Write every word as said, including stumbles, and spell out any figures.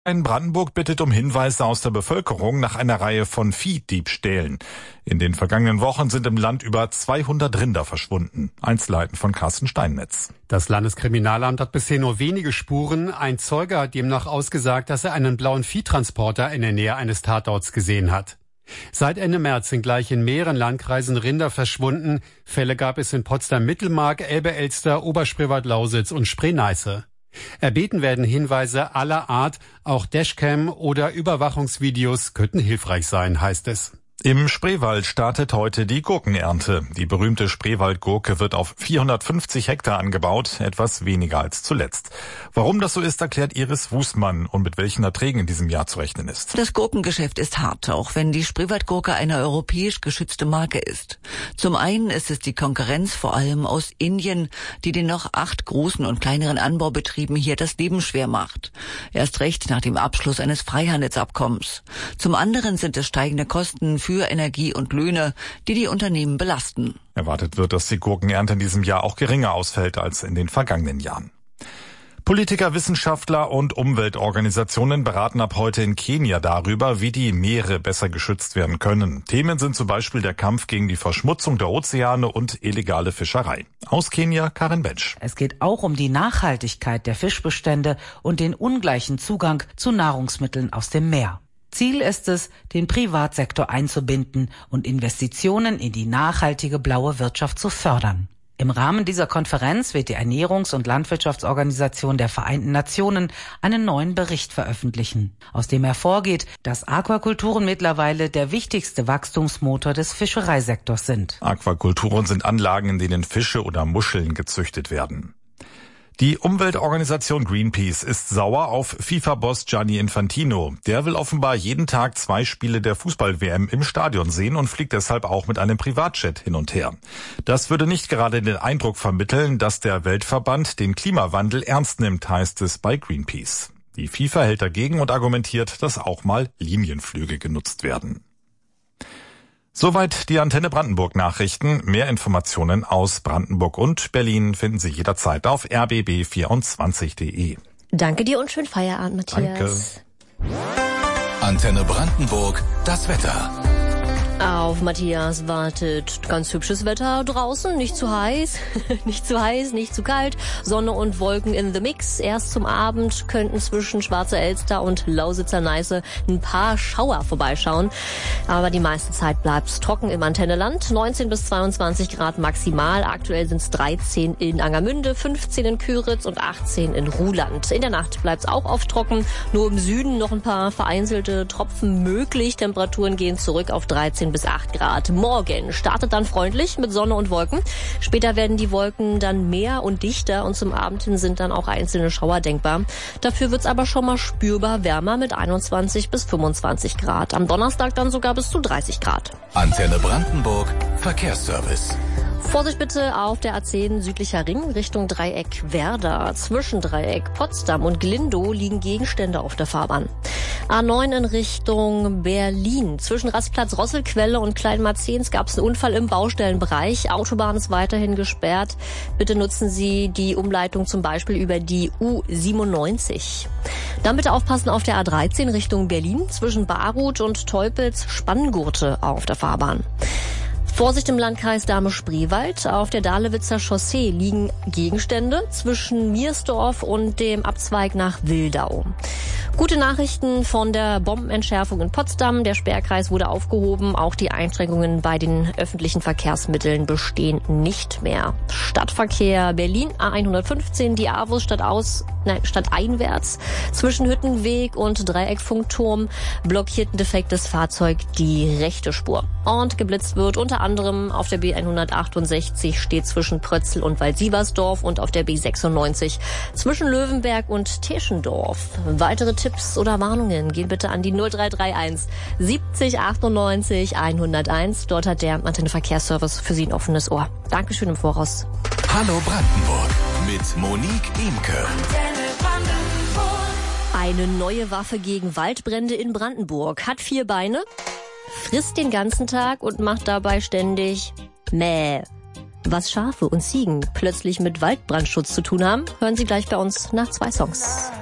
In Brandenburg bittet um Hinweise aus der Bevölkerung nach einer Reihe von Viehdiebstählen. In den vergangenen Wochen sind im Land über zweihundert Rinder verschwunden. Einzelheiten von Carsten Steinmetz. Das Landeskriminalamt hat bisher nur wenige Spuren. Ein Zeuge hat demnach ausgesagt, dass er einen blauen Viehtransporter in der Nähe eines Tatorts gesehen hat. Seit Ende März sind gleich in mehreren Landkreisen Rinder verschwunden. Fälle gab es in Potsdam-Mittelmark, Elbe-Elster, Oberspreewald-Lausitz und Spree-Neiße. Erbeten werden Hinweise aller Art, auch Dashcam oder Überwachungsvideos könnten hilfreich sein, heißt es. Im Spreewald startet heute die Gurkenernte. Die berühmte Spreewaldgurke wird auf vierhundertfünfzig Hektar angebaut, etwas weniger als zuletzt. Warum das so ist, erklärt Iris Wußmann und mit welchen Erträgen in diesem Jahr zu rechnen ist. Das Gurkengeschäft ist hart, auch wenn die Spreewaldgurke eine europäisch geschützte Marke ist. Zum einen ist es die Konkurrenz vor allem aus Indien, die den noch acht großen und kleineren Anbaubetrieben hier das Leben schwer macht. Erst recht nach dem Abschluss eines Freihandelsabkommens. Zum anderen sind es steigende Kosten für für Energie und Löhne, die die Unternehmen belasten. Erwartet wird, dass die Gurkenernte in diesem Jahr auch geringer ausfällt als in den vergangenen Jahren. Politiker, Wissenschaftler und Umweltorganisationen beraten ab heute in Kenia darüber, wie die Meere besser geschützt werden können. Themen sind zum Beispiel der Kampf gegen die Verschmutzung der Ozeane und illegale Fischerei. Aus Kenia, Karin Bensch. Es geht auch um die Nachhaltigkeit der Fischbestände und den ungleichen Zugang zu Nahrungsmitteln aus dem Meer. Ziel ist es, den Privatsektor einzubinden und Investitionen in die nachhaltige blaue Wirtschaft zu fördern. Im Rahmen dieser Konferenz wird die Ernährungs- und Landwirtschaftsorganisation der Vereinten Nationen einen neuen Bericht veröffentlichen, aus dem hervorgeht, dass Aquakulturen mittlerweile der wichtigste Wachstumsmotor des Fischereisektors sind. Aquakulturen sind Anlagen, in denen Fische oder Muscheln gezüchtet werden. Die Umweltorganisation Greenpeace ist sauer auf FIFA-Boss Gianni Infantino. Der will offenbar jeden Tag zwei Spiele der Fußball-W M im Stadion sehen und fliegt deshalb auch mit einem Privatjet hin und her. Das würde nicht gerade den Eindruck vermitteln, dass der Weltverband den Klimawandel ernst nimmt, heißt es bei Greenpeace. Die FIFA hält dagegen und argumentiert, dass auch mal Linienflüge genutzt werden. Soweit die Antenne Brandenburg Nachrichten. Mehr Informationen aus Brandenburg und Berlin finden Sie jederzeit auf r b b vierundzwanzig punkt d e. Danke dir und schönen Feierabend, Matthias. Danke. Antenne Brandenburg, das Wetter. Auf Matthias wartet ganz hübsches Wetter draußen, nicht zu heiß, nicht zu heiß, nicht zu kalt, Sonne und Wolken in the mix. Erst zum Abend könnten zwischen Schwarze Elster und Lausitzer Neiße ein paar Schauer vorbeischauen, aber die meiste Zeit bleibt's trocken im Antenneland. neunzehn bis zweiundzwanzig Grad maximal, aktuell sind's dreizehn in Angermünde, fünfzehn in Küritz und achtzehn in Ruhland. In der Nacht bleibt's auch oft trocken, nur im Süden noch ein paar vereinzelte Tropfen möglich. Temperaturen gehen zurück auf dreizehn bis acht Grad. Morgen startet dann freundlich mit Sonne und Wolken. Später werden die Wolken dann mehr und dichter und zum Abend hin sind dann auch einzelne Schauer denkbar. Dafür wird's aber schon mal spürbar wärmer mit einundzwanzig bis fünfundzwanzig Grad. Am Donnerstag dann sogar bis zu dreißig Grad. Antenne Brandenburg, Verkehrsservice. Vorsicht bitte auf der A zehn südlicher Ring Richtung Dreieck Werder. Zwischen Dreieck Potsdam und Glindow liegen Gegenstände auf der Fahrbahn. A neun in Richtung Berlin. Zwischen Rastplatz Rosselquelle und Kleinmarzens gab es einen Unfall im Baustellenbereich. Autobahn ist weiterhin gesperrt. Bitte nutzen Sie die Umleitung zum Beispiel über die U siebenundneunzig. Dann bitte aufpassen auf der A dreizehn Richtung Berlin. Zwischen Baruth und Teupitz Spanngurte auf der Fahrbahn. Vorsicht im Landkreis Dahme-Spreewald. Auf der Dahlewitzer Chaussee liegen Gegenstände zwischen Miersdorf und dem Abzweig nach Wildau. Gute Nachrichten von der Bombenentschärfung in Potsdam. Der Sperrkreis wurde aufgehoben. Auch die Einschränkungen bei den öffentlichen Verkehrsmitteln bestehen nicht mehr. Stadtverkehr Berlin A hundertfünfzehn, die A W U S stadtaus, nein, stadteinwärts. Zwischen Hüttenweg und Dreieckfunkturm blockiert ein defektes Fahrzeug die rechte Spur. Und geblitzt wird unter anderem auf der B hundertachtundsechzig steht zwischen Prötzl und Waldsieversdorf und auf der B sechsundneunzig zwischen Löwenberg und Teschendorf. Weitere Tipps oder Warnungen gehen bitte an die null drei drei eins siebzig achtundneunzig hunderteins. Dort hat der Antenne Verkehrsservice für Sie ein offenes Ohr. Dankeschön im Voraus. Hallo Brandenburg mit Monique Imke. Eine neue Waffe gegen Waldbrände in Brandenburg. Hat vier Beine, frisst den ganzen Tag und macht dabei ständig Mäh. Was Schafe und Ziegen plötzlich mit Waldbrandschutz zu tun haben, hören Sie gleich bei uns nach zwei Songs.